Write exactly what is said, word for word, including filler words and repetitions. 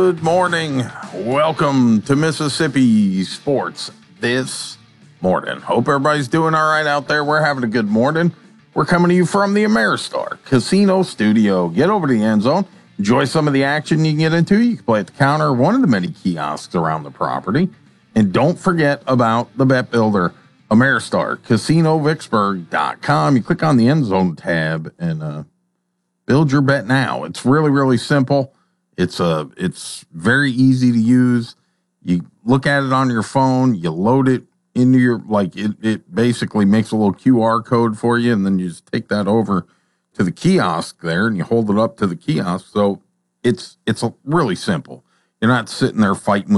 Good morning. Welcome to Mississippi Sports this morning. Hope everybody's doing all right out there. We're having a good morning. We're coming to you from the Ameristar Casino Studio. Get over to the end zone. Enjoy some of the action you can get into. You can play at the counter, one of the many kiosks around the property. And don't forget about the Bet Builder, Ameristar Casino Vicksburg dot com. You click on the end zone tab and uh, build your bet now. It's really, really simple. It's a, it's very easy to use. You look at it on your phone, you load it into your, like it, it basically makes a little Q R code for you, and then you just take that over to the kiosk there and you hold it up to the kiosk. So it's, it's a really simple. You're not sitting there fighting with